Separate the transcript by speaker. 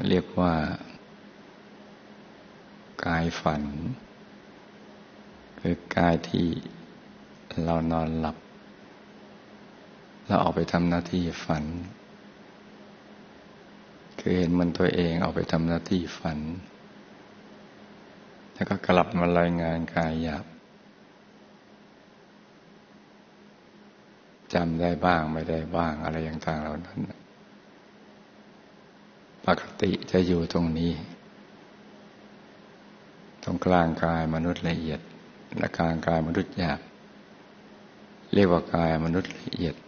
Speaker 1: เรียกว่ากายฝันคือกายที่เรานอนหลับเราออกไปทำหน้าที่ฝันคือเห็นมันตัวเองออกไปทำหน้าที่ฝันแล้วก็กลับมารายงานกายหยาบจำได้บ้างไม่ได้บ้างอะไรต่างๆเหล่านั้นปกติจะอยู่ตรงนี้ตรงกลางกายมนุษย์ละเอียดและกลางกายมนุษย์หยาบเรียกว่ากายมนุษย์ละเอียด